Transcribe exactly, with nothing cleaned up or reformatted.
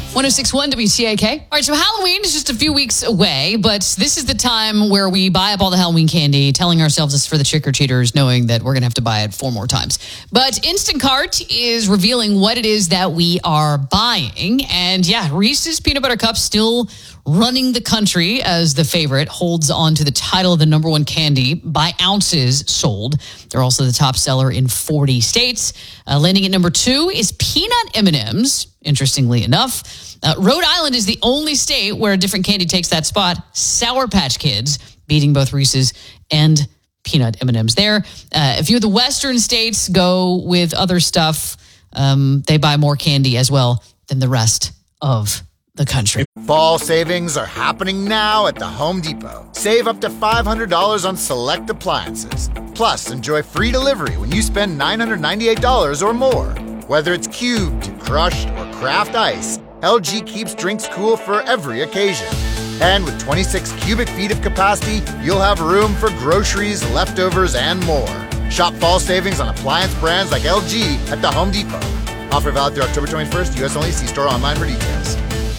one oh six point one W T A K. All right, so Halloween is just a few weeks away, but this is the time where we buy up all the Halloween candy, telling ourselves it's for the trick-or-treaters, knowing that we're going to have to buy it four more times. But Instacart is revealing what it is that we are buying. And yeah, Reese's Peanut Butter Cups still running the country as the favorite, holds on to the title of the number one candy by ounces sold. They're also the top seller in forty states. Uh, landing at number two is peanut M and M's, interestingly enough. Uh, Rhode Island is the only state where a different candy takes that spot. Sour Patch Kids, beating both Reese's and peanut M and M's there. Uh, a few of the western states go with other stuff. Um, they buy more candy as well than the rest of the country. Fall savings are happening now at the Home Depot. Save up to five hundred dollars on select appliances. Plus, enjoy free delivery when you spend nine hundred ninety-eight dollars or more. Whether it's cubed, crushed, or craft ice, L G keeps drinks cool for every occasion. And with twenty-six cubic feet of capacity, you'll have room for groceries, leftovers, and more. Shop fall savings on appliance brands like L G at the Home Depot. Offer valid through October twenty-first, U S only. See store online for details.